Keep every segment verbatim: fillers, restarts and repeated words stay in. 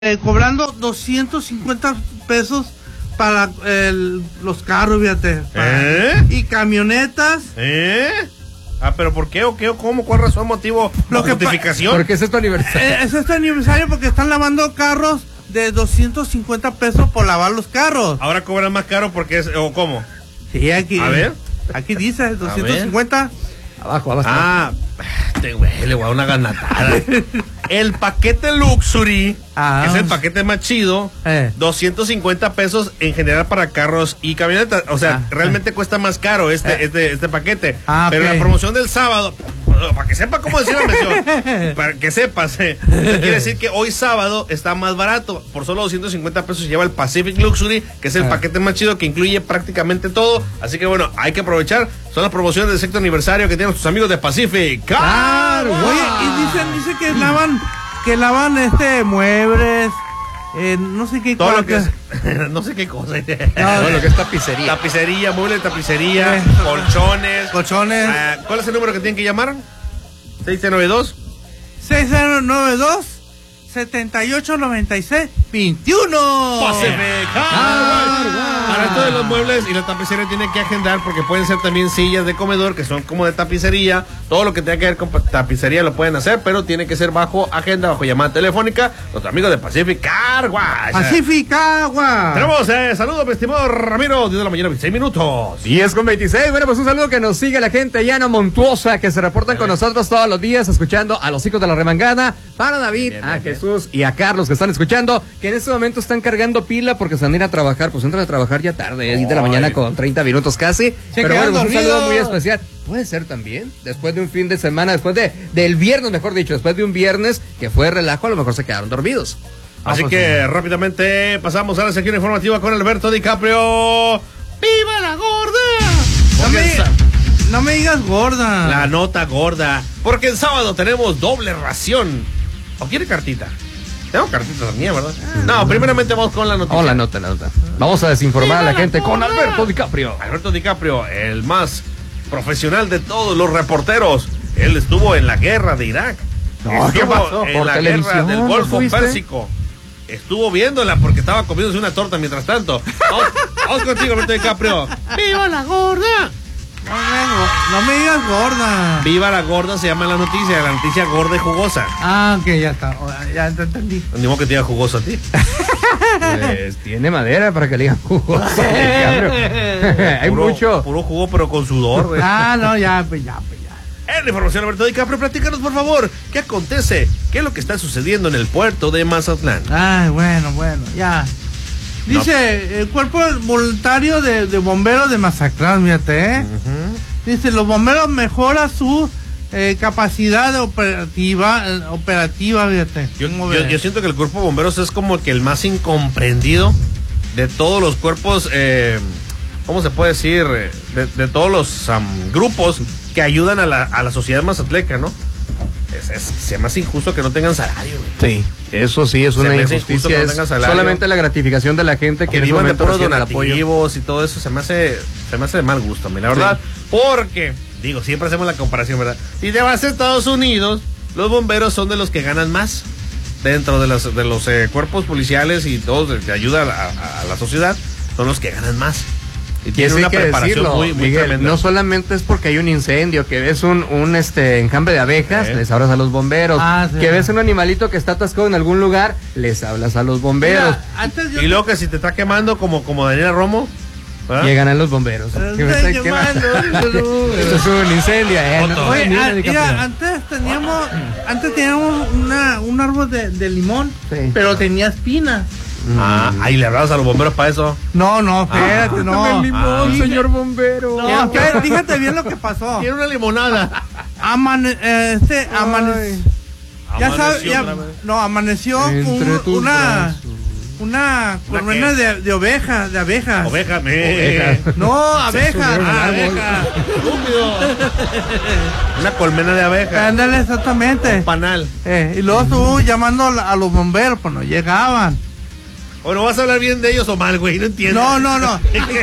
eh, cobrando doscientos cincuenta pesos para el, los carros, fíjate. Para, ¿Eh? Y camionetas. ¿Eh? Ah, pero ¿por qué o qué o cómo? ¿Cuál razón, motivo, Lo que justificación? Porque es este aniversario. Eh, es este aniversario porque están lavando carros de doscientos cincuenta pesos por lavar los carros. Ahora cobran más caro porque es, o cómo. Sí, aquí. A ver. Aquí dice doscientos cincuenta. Abajo, abajo. Ah, te huele, güey, una ganatada. El paquete Luxury, Ah. que es el paquete más chido, Eh. doscientos cincuenta pesos en general para carros y camionetas. O sea, Ah. realmente cuesta más caro este, Eh. este, este paquete. Ah, Pero ok. la promoción del sábado, para que sepa cómo decir la mención, para que sepas, eh, quiere decir que hoy sábado está más barato. Por solo doscientos cincuenta pesos lleva el Pacific Luxury, que es el Ah. paquete más chido que incluye prácticamente todo. Así que bueno, hay que aprovechar. Son las promociones del sexto aniversario que tienen nuestros amigos de Pacific. Claro, Oye, y dicen, dice que lavan, que lavan este muebles, eh, no sé qué Todo cosa. lo que es, no sé qué cosa. Todo lo que es tapicería. Tapicería, mueble de tapicería, Eh. colchones. Colchones. Ah, ¿cuál es el número que tienen que llamar? seis nueve dos. seis cero nueve dos, setenta y ocho noventa y seis, veintiuno. Pacific. Para esto de los muebles y la tapicería tienen que agendar porque pueden ser también sillas de comedor que son como de tapicería. Todo lo que tenga que ver con tapicería lo pueden hacer, pero tiene que ser bajo agenda, bajo llamada telefónica. Los amigos de Pacific Car Wash. Pacific Agua. Tenemos eh, saludos, mi estimado Ramiro, diez de la mañana, veintiséis minutos. diez con veintiséis. Bueno, pues un saludo que nos sigue la gente allá en Montuosa, que se reportan con nosotros todos los días, escuchando a los hijos de la remangada. Para David, Bien, a bien, Jesús y a Carlos, que están escuchando, que en este momento están cargando pila porque se van a ir a trabajar. Pues entran a trabajar ya tarde, diez de la Ay. mañana con treinta minutos casi. Se Pero quedan bueno, pues un saludo dormidos. muy especial. Puede ser también, después de un fin de semana, después de del viernes, mejor dicho, después de un viernes que fue relajo, a lo mejor se quedaron dormidos. Así Ah, pues, que rápidamente pasamos a la sección informativa con Alberto DiCaprio. ¡Viva la gorda! No Porque el me, sa- no me digas gorda. La nota gorda. Porque el sábado tenemos doble ración. ¿O quiere cartita? Tengo cartitas mías, ¿verdad? No, primeramente vamos con la noticia. Vamos la nota, la nota. Vamos a desinformar a la gente con Alberto DiCaprio. Alberto DiCaprio, el más profesional de todos los reporteros. Él estuvo en la guerra de Irak. No, estuvo ¿qué pasó? en ¿Por la televisión guerra del no Golfo fuiste? Pérsico. Estuvo viéndola porque estaba comiéndose una torta mientras tanto. Vamos, vamos contigo, Alberto DiCaprio. ¡Viva la gorda! No, me, no me digas gorda. Viva la gorda se llama la noticia, la noticia gorda y jugosa. Ah, ok, ya está. Ya te entendí. Ni modo que te diga jugoso a ti. Pues tiene madera para que le digan jugoso. DiCaprio. Hay Puro- mucho. Puro jugo, pero con sudor, güey. Ah, no, ya, pues ya, pues ya. En la información, Alberto DiCaprio, platícanos, por favor, ¿qué acontece? ¿Qué es lo que está sucediendo en el puerto de Mazatlán? Ay, bueno, bueno, ya. Dice, el cuerpo voluntario de, de bomberos de Mazatlán, fíjate, ¿eh? Dice, los bomberos mejoran su eh, capacidad de operativa, eh, operativa, fíjate. Yo, ¿Cómo yo- ves? yo siento que el cuerpo de bomberos es como que el más incomprendido de todos los cuerpos, eh, ¿cómo se puede decir? Eh, De, de todos los am, grupos que ayudan a la, a la sociedad mazatleca, ¿no? Es, es- se me hace injusto que no tengan salario, güey. Sí, eso sí es Se una me hace injusto injusticia. que no es tengan salario. solamente la gratificación de la gente que Que en ese vivan de momento puros recibe el apoyo. donativos y todo eso, se me hace se me hace de mal gusto a mí, la verdad. Porque, digo, siempre hacemos la comparación, ¿verdad? Si te vas a Estados Unidos, los bomberos son de los que ganan más dentro de los, de los eh, cuerpos policiales y todos que ayudan a, a- a la sociedad, son los que ganan más. Y Y tienen eso hay una que preparación decirlo, muy, muy Miguel, tremenda. no solamente es porque hay un incendio, que ves un, un este enjambre de abejas, ¿Eh? les hablas a los bomberos, Ah, sí. que ves un animalito que está atascado en algún lugar, les hablas a los bomberos, Mira, antes yo Y luego que si te está quemando como, como Daniela Romo, ¿verdad? llegan a los bomberos. Pero ¿Qué me estoy está quemando? quemando. Esto es un incendio, eh. Otto. no- Oye, mira, ah, DiCaprio. mira, antes teníamos, antes teníamos una, un árbol de, de limón, Sí. pero tenía espinas. Ah, ahí le hablabas a los bomberos para eso. No, no, espérate, Dame no. el limón, Ah. señor bombero. No, espérate, fíjate bien lo que pasó. Tiene una limonada. Amane, eh, este, amane, ya sabes, Amaneció ya, otra vez. no, amaneció Entre un- tus una, brazos. una colmena qué? de, de ovejas, de abejas. Oveja, me. Oveja. No, abejas. subieron al Ah, árbol. abejas. Estúpido. Una colmena de abeja. Ándale, exactamente. Panal. Eh, y luego estuvo llamando a, la- a los bomberos, pues no llegaban. ¿O no vas a hablar bien de ellos o mal, güey? No entiendo. No, no, no. Es que,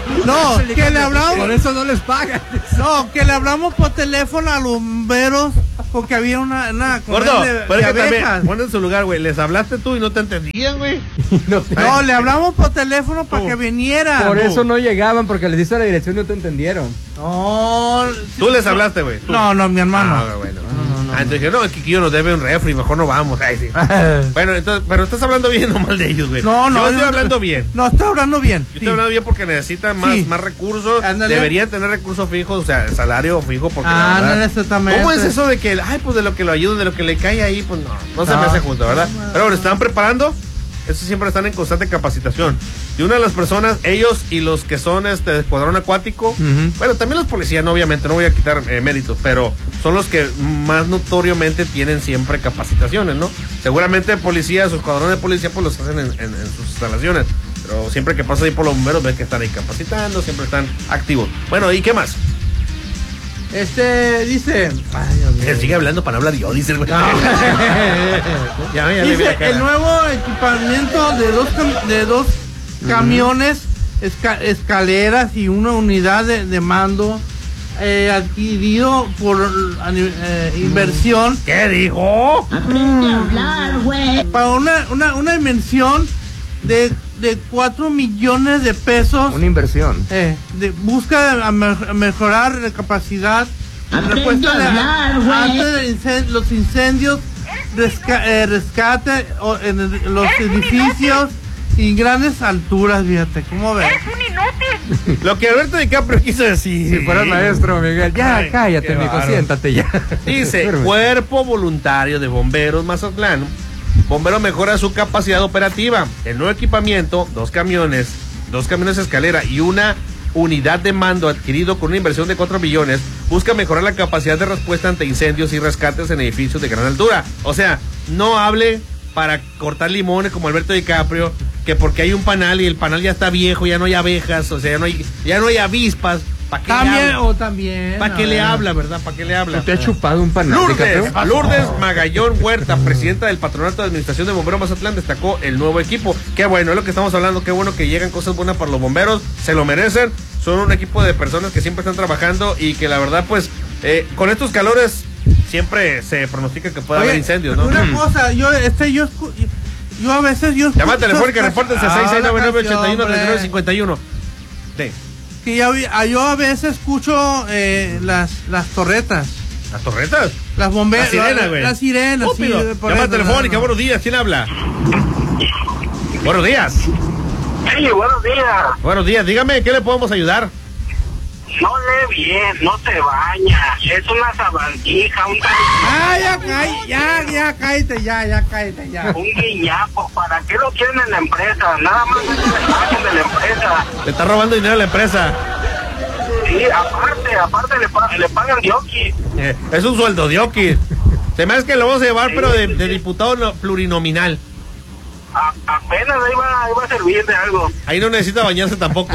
No, que le hablamos. Por eso no les pagan. No, que le hablamos por teléfono a los bomberos porque había una, una Gordo, de, pero de es que también, abejas. pon en su lugar, güey. Les hablaste tú y no te entendían, güey. No, te- No, le hablamos por teléfono para Oh. que viniera. por eso no llegaban, porque les diste la dirección y no te entendieron. No. Tú les hablaste, güey. tú. No, no, mi hermano. Ah, bueno. Ah, entonces dije, no, el Kikillo nos debe un refri, mejor no vamos. Ay, sí. Bueno, entonces, pero estás hablando bien o mal de ellos, güey. No, no. Yo estoy no, hablando bien. No, está hablando bien. Yo sí. estoy hablando bien porque necesitan más, Sí. más recursos. Ándale. Deberían tener recursos fijos, o sea, salario fijo. Porque la Ah, verdad, no, exactamente. ¿cómo es eso de que, ay, pues de lo que lo ayudan, de lo que le cae ahí? Pues no, no se No. me hace justo, ¿verdad? Pero bueno, ¿están preparando? Eso siempre están en constante capacitación. Y una de las personas, ellos y los que son este de escuadrón acuático, Ujú. bueno, también los policías, no, obviamente, no voy a quitar eh, méritos, pero son los que más notoriamente tienen siempre capacitaciones, ¿no? Seguramente policías, su escuadrón de policía, pues los hacen en, en- en sus instalaciones. Pero siempre que pasa ahí por los bomberos, ven que están ahí capacitando, siempre están activos. Bueno, ¿y qué más? Este, dice. Ay, Dios mío. Eh, Sigue hablando para no hablar yo, dice el güey. Ya, ya le vi Dice la cara. el nuevo equipamiento de dos cam- de dos camiones, esca- escaleras y una unidad de, de mando eh, adquirido por ani- eh, inversión ¿Qué dijo? Aprende a hablar, güey. para una una una inversión de de cuatro millones de pesos. Una inversión. Eh, de, busca a me- a mejorar la capacidad de Aprende respuesta a de- hablar, güey. ante de incen- los incendios, resca- eh, rescate o, en el- los edificios y grandes alturas, fíjate, ¿cómo ves? Lo que Alberto DiCaprio quiso decir. Si fueras maestro, Miguel. Ya, Ay, cállate, qué mijo, bárbaro. siéntate ya. Dice, Duerme. Cuerpo Voluntario de Bomberos Mazatlán. Bombero mejora su capacidad operativa. El nuevo equipamiento, dos camiones, dos camiones escalera y una unidad de mando adquirido con una inversión de cuatro millones, busca mejorar la capacidad de respuesta ante incendios y rescates en edificios de gran altura. O sea, no hable para cortar limones como Alberto DiCaprio, que porque hay un panal y el panal ya está viejo, ya no hay abejas, o sea, ya no hay, ya no hay avispas. ¿Para qué le También, habla? o también. ¿Para qué a le ver. habla, verdad? ¿Para qué le habla? ¿Te ha chupado un panal, Lourdes, DiCaprio? Lourdes Magallón Huerta, presidenta del Patronato de Administración de Bomberos Mazatlán, destacó el nuevo equipo. Qué bueno, es lo que estamos hablando, qué bueno que llegan cosas buenas para los bomberos, se lo merecen. Son un equipo de personas que siempre están trabajando y que la verdad, pues, eh, con estos calores siempre se pronostica que puede Oye, haber incendios, ¿no? Una cosa, yo, este, yo, escu- yo a veces yo. Llamada escucho telefónica, esta- repórtense Ah, seis seis nueve nueve, la ocho uno, canción, tres nueve hombre. cinco uno. Sí, Que ya vi- ah, yo a veces escucho eh, las, las torretas, las torretas. las bomberas, La sirena, güey. las sirenas. sí, Estúpido. por Llamada eso, telefónica, no, no. buenos días, ¿quién habla? Buenos días. Sí, buenos días. Buenos días, dígame, ¿qué le podemos ayudar? No lee bien, no se baña. Es una sabandija, un, Ah, ya caí, ya, ya cállate, ya, ya cállate, ya. un guiñapo. ¿Para qué lo quieren en la empresa? Nada más es la imagen de la empresa. Le está robando dinero a la empresa. Sí, aparte, aparte le, pa- le pagan dioki. Eh, es un sueldo de Oki. Se me hace que lo vamos a llevar, pero de, de diputado no- plurinominal. A- apenas ahí va, ahí va a servir de algo. Ahí no necesita bañarse tampoco.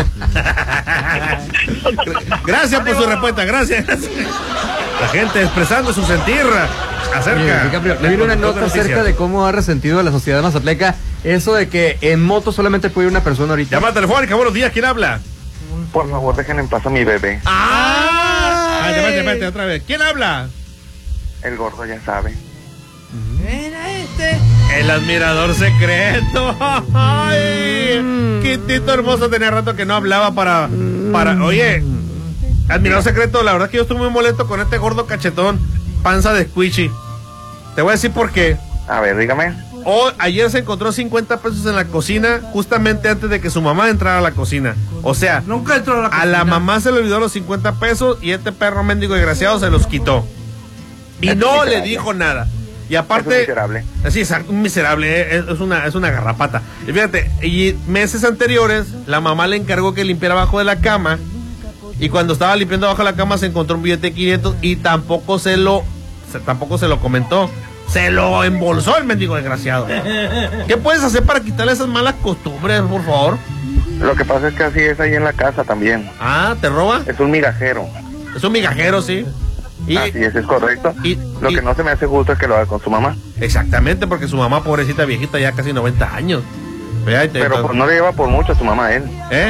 Gracias por su respuesta, gracias. La gente expresando su sentir acerca. Oye, DiCaprio, del le vi una conductor nota de acerca noticias. de cómo ha resentido a la sociedad mazatleca eso de que en moto solamente puede ir una persona ahorita. Llamada telefónica, buenos días, ¿quién habla? Por favor, dejen en paz a mi bebé. ¡Ah! Ay. Ay, espérate, espérate, otra vez. ¿Quién habla? El gordo ya sabe. Mira este. El admirador secreto. Ay, Quitito hermoso, tenía rato que no hablaba para, para, oye, admirador secreto, la verdad que yo estoy muy molesto con este gordo cachetón, panza de squishy. Te voy a decir por qué. A ver, dígame. Hoy, ayer se encontró cincuenta pesos en la cocina, justamente antes de que su mamá entrara a la cocina. O sea, Nunca entró a la a la cocina. mamá se le olvidó los cincuenta pesos y este perro mendigo desgraciado se los quitó. Y Es no miserable. le dijo nada. Y Es un aparte, miserable. sí, es un miserable, eh, es, es una, es una garrapata. Y fíjate, y meses anteriores, la mamá le encargó que limpiara abajo de la cama. Y cuando estaba limpiando abajo de la cama se encontró un billete de quinientos y tampoco se lo, se- tampoco se lo comentó. Se lo embolsó el mendigo desgraciado. ¿Qué puedes hacer para quitarle esas malas costumbres, por favor? Lo que pasa es que así es ahí en la casa también. Ah, ¿te roba? Es un migajero. Es un migajero, sí. Y, Así es, es correcto. y- Lo y- que no se me hace justo es que lo haga con su mamá. exactamente, porque su mamá, pobrecita viejita, ya casi noventa años. Vea, y te- Pero pues no le lleva por mucho a su mamá a él. ¿Eh?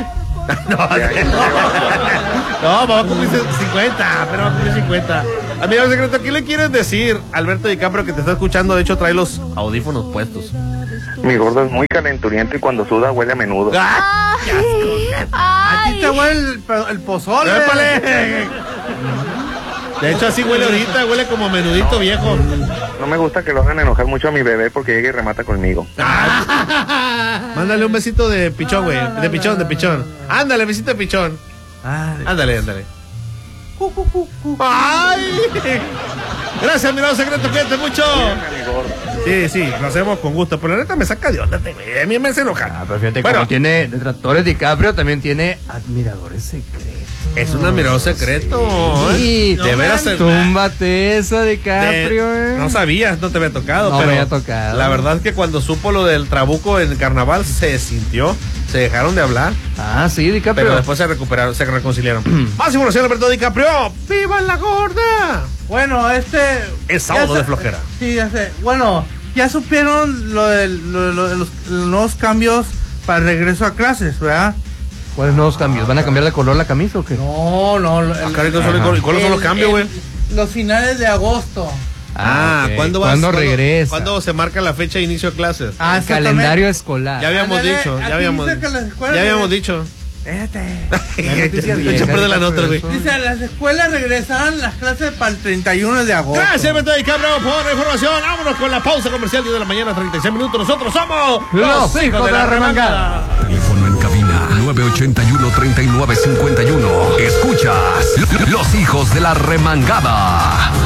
No, no, va a cumplir cincuenta, pero va a cumplir cincuenta. Amigo secreto, ¿qué le quieres decir a Alberto DiCaprio que te está escuchando? De hecho, trae los audífonos puestos. Mi gordo es muy calenturiento y cuando suda huele a menudo. ¡Ah! ¡Qué asco! A ti te huele el, el pozole. ¡Épale! De hecho, así huele ahorita, huele como menudito viejo. No me gusta que lo hagan enojar mucho a mi bebé porque llega y remata conmigo. Mándale un besito de pichón, güey. De pichón, de pichón. Ándale, besito de pichón. Ándale, ándale. ¡Ay! Gracias, mi lado secreto, cuídate mucho. Sí, sí, lo hacemos con gusto. Pero la neta me saca de onda, a mí me hace enojar. Ah, pero fíjate, bueno, como tiene detractores DiCaprio, también tiene admiradores secretos. Es un admirador secreto. Sí, ¿eh? De no, veras. túmbate esa DiCaprio, de, eh. No sabías, no te había tocado. No pero me había tocado. La verdad es que cuando supo lo del trabuco en el carnaval se sintió, se dejaron de hablar. Ah, sí, DiCaprio. Pero después se recuperaron, se reconciliaron. Más información, Alberto DiCaprio. ¡Viva la gorda! Bueno, este... Es sábado de flojera. Sí, ya sé. Bueno, ya supieron lo de, lo, lo de los, los nuevos cambios para el regreso a clases, ¿verdad? ¿Cuáles nuevos cambios? ¿Van a cambiar de color la camisa o qué? No, no. El, Ah, caray, ¿cuáles son, ¿cuáles son los cambios, güey? Los finales de agosto. Ah, ok. ¿cuándo vas? ¿Cuándo regresa? ¿Cuándo se marca la fecha de inicio de clases? Ah, El calendario escolar. Ya habíamos Ándale, dicho, aquí ya habíamos, dice que las escuelas ya habíamos de- dicho. Espérate. noticia Te vieja, echo a perder la DiCaprio, nota, güey. eso. Dice, las escuelas regresarán las clases para el treinta y uno de agosto. Gracias, Alberto DiCaprio, por la información. Vámonos con la pausa comercial, diez de la mañana, treinta y seis minutos. Nosotros somos Los hijos de la remangada. Teléfono en cabina nueve ochenta y uno, treinta y nueve cincuenta y uno. Escuchas Los Hijos de la Remangada.